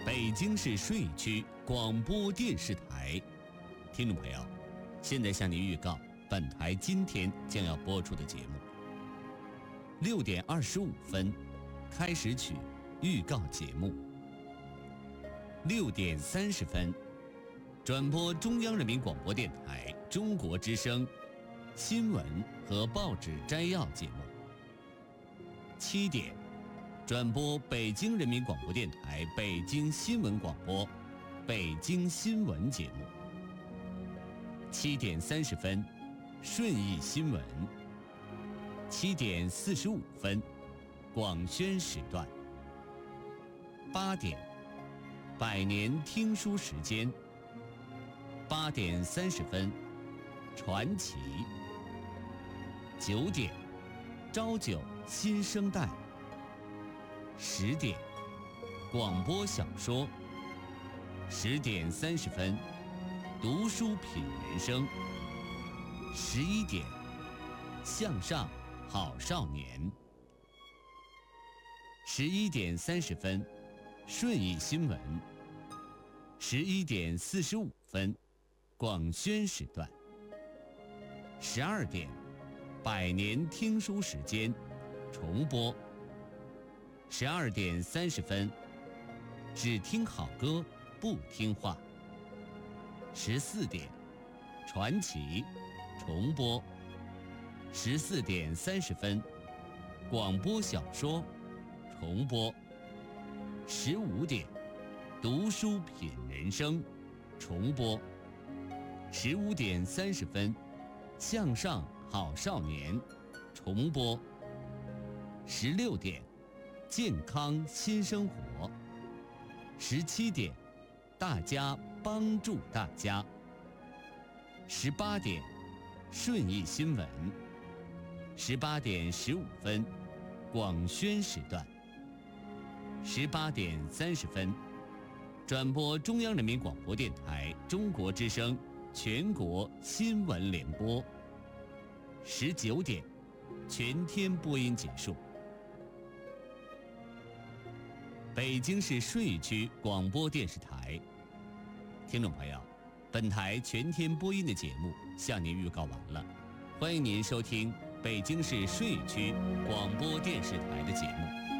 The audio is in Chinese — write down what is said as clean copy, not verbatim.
北京市顺义区广播电视台，听众朋友，现在向您预告本台今天将要播出的节目。6点25分，开始曲预告节目。6点30分，转播中央人民广播电台中国之声新闻和报纸摘要节目。7点，转播北京人民广播电台北京新闻广播北京新闻节目。7点30分，顺义新闻。7点45分，广宣时段。8点，百年听书时间。8点30分，传奇。9点，朝九新生代。10点，广播小说。10点30分，读书品人生。11点，向上好少年。11点30分，顺义新闻。11点45分，广宣时段。12点，百年听书时间重播。12点30分，只听好歌不听话。14点，传奇重播。14点30分，广播小说重播。15点，读书品人生重播。15点30分，向上好少年重播。16点，健康新生活。17点，大家帮助大家。18点，顺义新闻。18点15分，广宣时段。18点30分，转播中央人民广播电台中国之声全国新闻联播。19点，全天播音结束。北京市顺义区广播电视台，听众朋友，本台全天播音的节目向您预告完了，欢迎您收听北京市顺义区广播电视台的节目。